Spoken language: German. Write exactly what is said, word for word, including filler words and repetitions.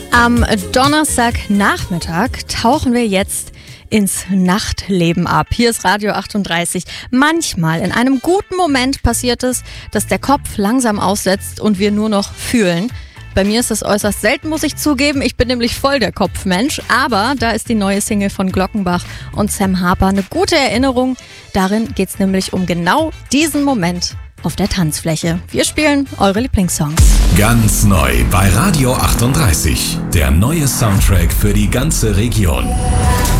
Am Donnerstagnachmittag tauchen wir jetzt ins Nachtleben ab. Hier ist Radio achtunddreißig. Manchmal in einem guten Moment passiert es, dass der Kopf langsam aussetzt und wir nur noch fühlen. Bei mir ist das äußerst selten, muss ich zugeben. Ich bin nämlich voll der Kopfmensch. Aber da ist die neue Single von Glockenbach und Sam Harper eine gute Erinnerung. Darin geht es nämlich um genau diesen Moment auf der Tanzfläche. Wir spielen eure Lieblingssongs. Ganz neu bei Radio achtunddreißig. Der neue Soundtrack für die ganze Region.